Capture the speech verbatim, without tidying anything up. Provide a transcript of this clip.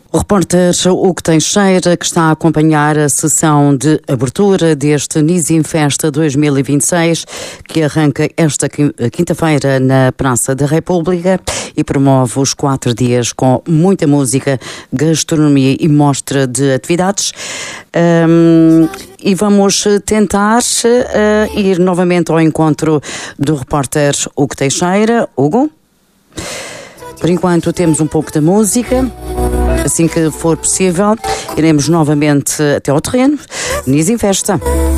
O repórter Hugo Teixeira, que está a acompanhar a sessão de abertura deste Nisim Festa dois mil e vinte e seis, que arranca esta quinta-feira na Praça da República e promove os quatro dias com muita música, gastronomia e mostra de atividades. Um, e vamos tentar uh, ir novamente ao encontro do repórter Hugo Teixeira. Hugo? Por enquanto temos um pouco da música. Assim que for possível, iremos novamente até ao terreno. Nisim Festa.